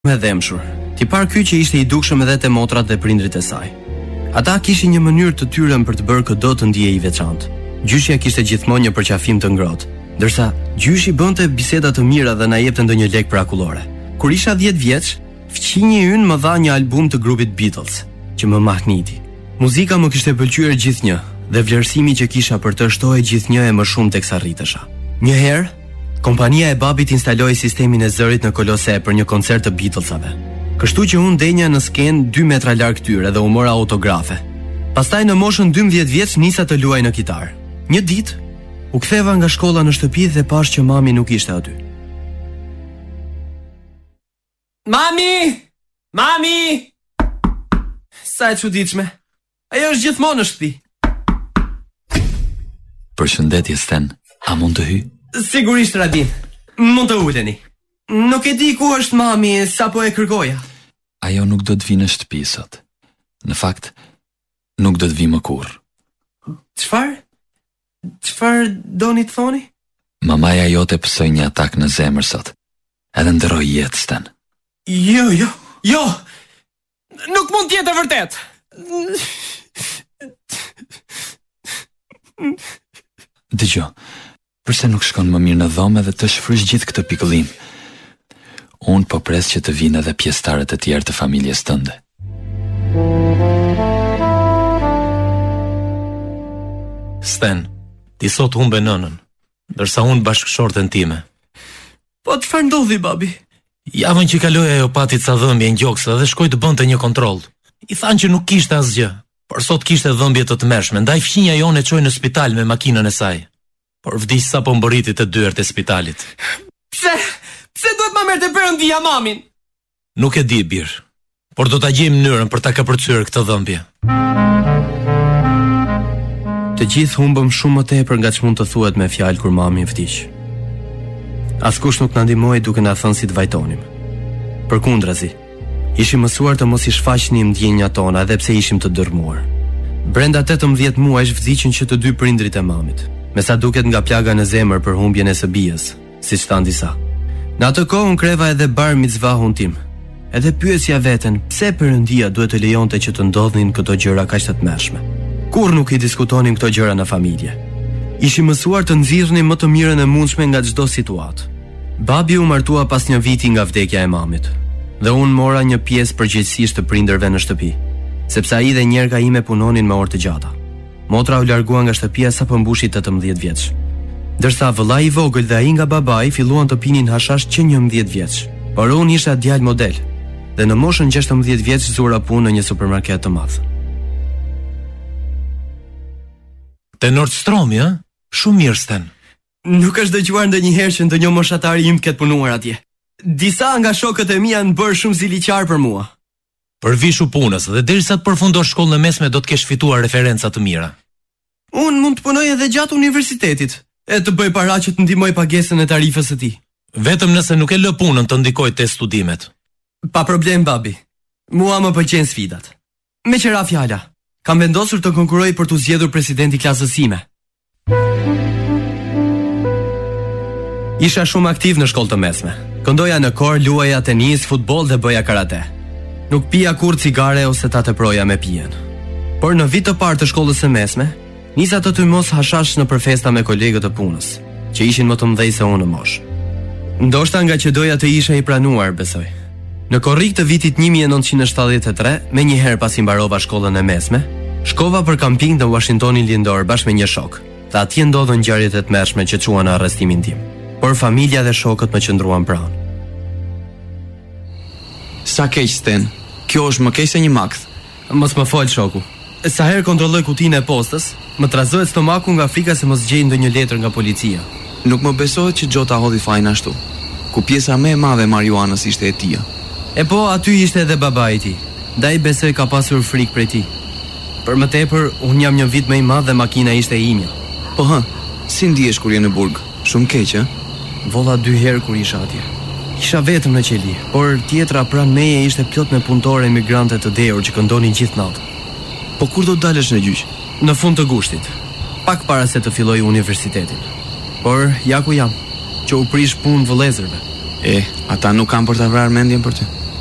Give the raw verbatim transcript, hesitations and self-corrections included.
me dhemshur. Ti par ky që ishte i dukshëm edhe te motrat dhe prindrit e saj. Ata kishin një mënyrë të tyre për të bërë çdo të ndiej i veçantë. Gjyshja kishte gjithmonë një përqafim të ngrohtë, ndërsa gjyshi bënte biseda të mira dhe na jepte ndonjë lek parakullore. Kur isha dhjetë vjeç, fqinji ynë më dha një album të grupit Beatles, që më mahniti. Muzika më kishte pëlqyer gjithnjë dhe vlerësimi që kisha për të shtohej gjithnjë e më shumë teksa rritesha. Një herë, kompania e babit instaloi sistemin e zërit në Kolose për një koncert të Beatlesave. Kështu që unë denja në skenë dy metra larg tyre dhe u mora autografe. Pastaj në moshën dymbëdhjetë vjeç nisa të luaj në kitar. Një ditë u ktheva nga shkolla në shtëpi dhe pash që mami nuk ishte aty. Mami! Mami! Sa e çuditshme. Ajo është gjithmonë në shtëpi. Përshëndetje Sten, a mund të hyj? Sigurisht Radin. Mund të uleni. Nuk e di ku është mami, sapo e kërkoja. Ajo nuk do të vi në shtëpi sot. Në fakt, nuk do të vi më kurrë. Çfarë? Çfarë doni të thoni? Mamaja jote pësoj një atak në zemër sot. Edhe ndërroi jetë, Sten. Jo, jo, jo. Nuk mund të jetë e vërtet. Dëgjoj. Përse nuk shkon më mirë në dhomë dhe të shfrysh gjithë këtë pikëllim? Unë po pres që të vinë edhe pjesëtarët e tjerë të familjes tënde. Sten, ti sot humbe nënën, ndërsa unë bashkëshorten time. Po çfarë ndodhi, babi? Javën që kaloi ajo pati ca dhëmbje ngjokse dhe shkoi të bënte një kontroll. I thanë që nuk kishte asgjë, por sot kishte dhëmbje të tmerrshme, ndaj fqinja jonë e çoi në spital me makinën e saj. Por vdiq sa po mbërriti të dyert e spitalit. Pse? Pse duhet ma merrte Perëndia mamin? Nuk e di, bir, por do ta gjej mënyrën për ta kapërcyer këtë dhëmbje. Të gjithë humbëm shumë më tepër nga ç'mund të thuhet me fjalë kur mami vdiq. Askush nuk na ndihmoi duke na thënë si të vajtonim. Përkundrazi, ishim mësuar të mos i shfaqnim ndjenjat tona edhe pse ishim të dërmuar. Brenda tetëmbëdhjetë muajsh vdiqën që të dy prindrit e mamit. Me sa duket nga plaga në zemër për humbjen e së bijës, siç thanë disa. Në atë kohë unë kreva edhe bar micvahun tim. Edhe pyesja veten, pse Perëndia duhet të lejonte që të ndodhin këto gjëra kaq të tmerrshme. Kur nuk i diskutonim këto gjëra në familje. Ishim mësuar të nxirrnim më të mirën e mundshme nga çdo situatë. Babi u martua pas një viti nga vdekja e mamit, dhe unë mora një pjesë përgjegjësisht të prindërve në shtëpi, sepse ai dhe njerëka ime punonin me orë të gjata. Motra u largua nga shtëpia sa po mbushi tetëmbëdhjetë vjeç. Ndërsa vëllai i vogël dhe ai nga babai filluan të pinin hashash që njëmbëdhjetë vjeç. Por unë isha djalë model dhe në moshën gjashtëmbëdhjetë vjeç zura punë në një supermarket të madh. Te Nordstrom, ja? Shumë mirë, Sten. Nuk është dëgjuar ndonjëherë që ndonjë moshatari im të ketë punuar atje. Disa nga shokët e mi janë bërë shumë ziliqar për mua. Përvishu punës dhe derisa të përfundosh shkollën e mesme do të kesh fituar referenca të mira. Unë mund të punoj edhe gjatë universitetit, e të bëj para që të ndihmoj pagesën e tarifës së tij. Vetëm nëse nuk e lë punën të ndikoj te studimet. Pa problem, babi. Mua më pëlqejnë sfidat. Me qëra fjala, kam vendosur të konkurroj për të zgjedhur presidenti klasës sime. Isha shumë aktiv në shkollë të mesme. Këndoja në kor, luaja tenis, futboll dhe bëja karate. Nuk pija kur cigare ose ta teproja me pijen. Por në vit të parë të shkollës së mesme, nisa të tymos hashash në përfesta me kolegët e punës, që ishin më të mëdhej se unë në moshë. Ndoshta nga që doja të isha i pranuar, besoj. Në korrik të vitit një mijë e nëntëqind e shtatëdhjetë e tre, me njëherë pasi mbarova shkollën e mesme, shkova për kamping në Washingtonin lindor bashkë me një shok, dhe atje ndodhën ngjarjet e tmerrshme që çuan në arrestimin tim. Por familja dhe shokët më qëndruan pranë. Sa keq, Sten. Kjo është më keq se një makth. Mos më fol, shoku. Sa herë kontrolloj kutinë e postës, më trazohet stomaku nga frika se mos gjej ndonjë letër nga policia. Nuk më besohet që Gjota hodhi fajin ashtu, ku pjesa më e madhe e marijuanës ishte e tija. E po, aty ishte edhe babai i tij. Ndaj besoj ka pasur frikë prej tij. Për më tepër, unë jam një vit më i madh dhe makina ishte e imja. Po hë, si ndihesh kur je në burg? Shumë keq, ë? Volla dy herë kur isha atje. Isha vetëm në qeli, por tjetra pranë meje ishte plot me punëtorë emigrante të dehur që këndonin gjithë natën. Po kur do të dalësh në gjyq? Në fund të gushtit, pak para se të filloj universitetin. Por ja ku jam, që u prish punë vëllezërve. E, ata nuk kanë për të vrarë mendjen për ty.